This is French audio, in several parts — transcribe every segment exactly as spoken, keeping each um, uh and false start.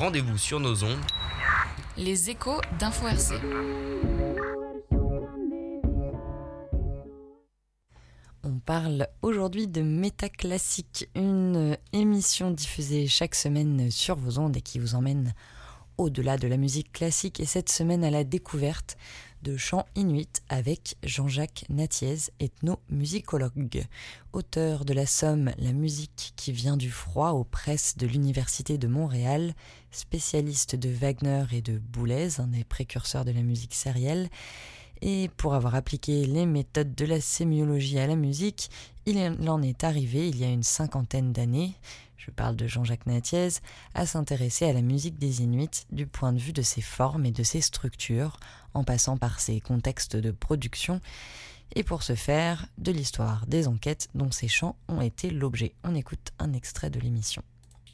rendez-vous sur nos ondes. Les échos d'Info R C. On parle aujourd'hui de Métaclassique, une émission diffusée chaque semaine sur vos ondes et qui vous emmène au-delà de la musique classique et cette semaine à la découverte de chants inuits avec Jean-Jacques Nattiez, ethnomusicologue. Auteur de la somme La musique qui vient du froid aux presses de l'Université de Montréal, spécialiste de Wagner et de Boulez, un des précurseurs de la musique sérielle. Et pour avoir appliqué les méthodes de la sémiologie à la musique, il en est arrivé, il y a une cinquantaine d'années, je parle de Jean-Jacques Nattiez, à s'intéresser à la musique des Inuits du point de vue de ses formes et de ses structures, en passant par ses contextes de production, et pour ce faire, de l'histoire des enquêtes dont ces chants ont été l'objet. On écoute un extrait de l'émission.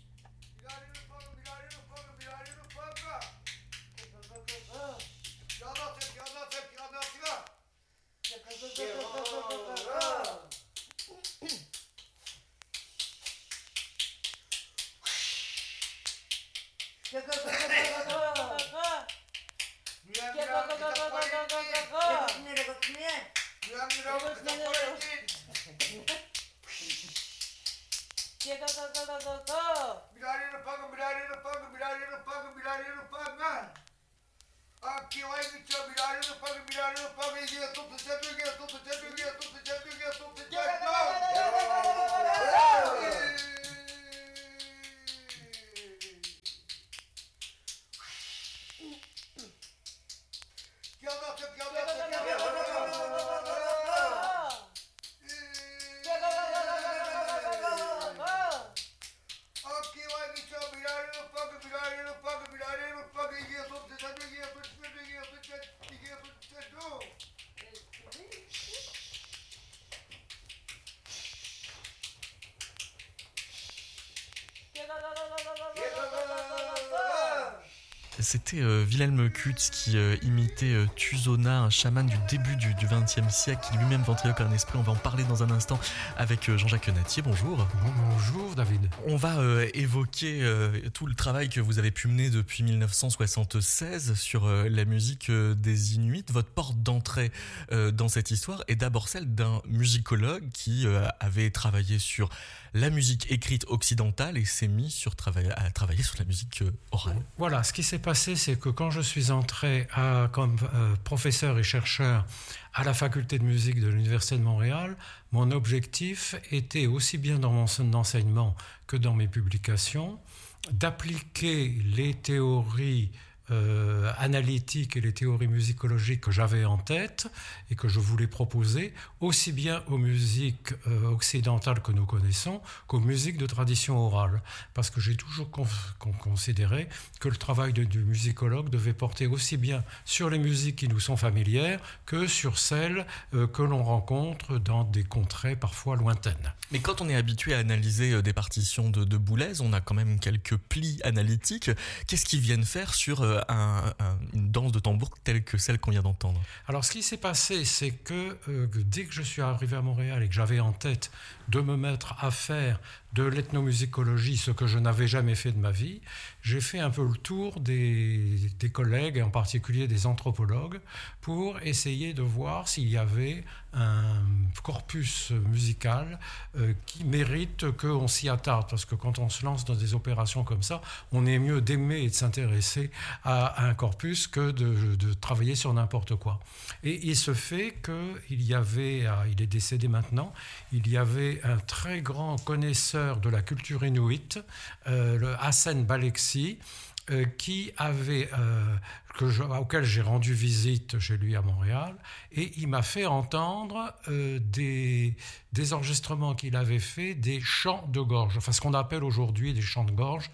C'était euh, Wilhelm Kutz qui euh, imitait euh, Tuzona, un chaman du début du vingtième siècle, qui lui-même ventriloque un esprit. On va en parler dans un instant avec euh, Jean-Jacques Nattiez. Bonjour. Bonjour David. On va euh, évoquer euh, tout le travail que vous avez pu mener depuis dix-neuf cent soixante-seize sur euh, la musique euh, des Inuits. Votre porte d'entrée euh, dans cette histoire est d'abord celle d'un musicologue qui euh, avait travaillé sur la musique écrite occidentale et s'est mis sur travailler, à travailler sur la musique euh, orale. Voilà, ce qui s'est passé, c'est que quand je suis entré à, comme euh, professeur et chercheur à la faculté de musique de l'Université de Montréal, mon objectif était, aussi bien dans mon enseignement que dans mes publications, d'appliquer les théories Euh, analytiques et les théories musicologiques que j'avais en tête et que je voulais proposer, aussi bien aux musiques euh, occidentales que nous connaissons qu'aux musiques de tradition orale. Parce que j'ai toujours conf- con- considéré que le travail de, du musicologue devait porter aussi bien sur les musiques qui nous sont familières que sur celles euh, que l'on rencontre dans des contrées parfois lointaines. Mais quand on est habitué à analyser euh, des partitions de, de Boulez, on a quand même quelques plis analytiques. Qu'est-ce qu'ils viennent faire sur euh, Un, un, une danse de tambour telle que celle qu'on vient d'entendre? Alors ce qui s'est passé, c'est que, euh, que dès que je suis arrivé à Montréal et que j'avais en tête de me mettre à faire de l'ethnomusicologie, ce que je n'avais jamais fait de ma vie, j'ai fait un peu le tour des, des collègues, et en particulier des anthropologues, pour essayer de voir s'il y avait un corpus musical euh, qui mérite qu'on s'y attarde. Parce que quand on se lance dans des opérations comme ça, on est mieux d'aimer et de s'intéresser à un corpus que de, de travailler sur n'importe quoi. Et il se fait qu'il y avait, il est décédé maintenant, il y avait un très grand connaisseur de la culture inuite, euh, le Hassen Balexi, euh, qui avait, euh, que je, auquel j'ai rendu visite chez lui à Montréal, et il m'a fait entendre euh, des, des enregistrements qu'il avait fait des chants de gorge, enfin ce qu'on appelle aujourd'hui des chants de gorge,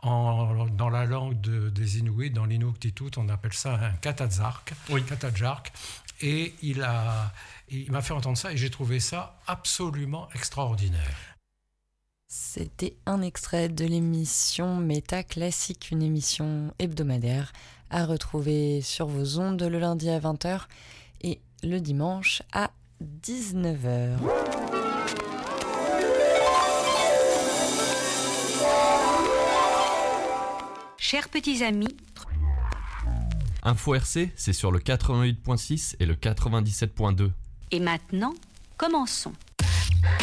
en, dans la langue de, des Inuits, dans l'Inuktitut, on appelle ça un katatzark, oui. katatzark, et il, a, il m'a fait entendre ça, et j'ai trouvé ça absolument extraordinaire. C'était un extrait de l'émission Métaclassique, une émission hebdomadaire à retrouver sur vos ondes le lundi à vingt heures et le dimanche à dix-neuf heures. Chers petits amis, Info R C, c'est sur le quatre-vingt-huit point six et le quatre-vingt-dix-sept point deux. et maintenant, commençons.